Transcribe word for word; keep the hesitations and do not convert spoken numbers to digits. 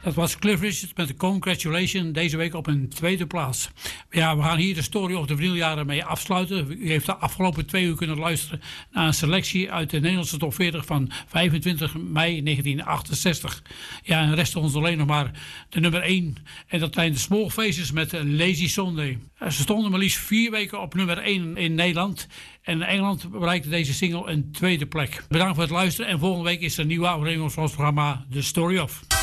Dat was Cliff Richard met de Congratulations, deze week op een tweede plaats. Ja, we gaan hier de Story of the vinyljaren mee afsluiten. U heeft de afgelopen twee uur kunnen luisteren naar een selectie uit de Nederlandse top veertig van vijfentwintig mei negentien achtenzestig. Ja, en rest ons alleen nog maar de nummer één. En dat zijn de Small Faces met Lazy Sunday. Ze stonden maar liefst vier weken op nummer één in Nederland. En in Engeland bereikte deze single een tweede plek. Bedankt voor het luisteren en volgende week is er een nieuwe aflevering van ons programma The Story of.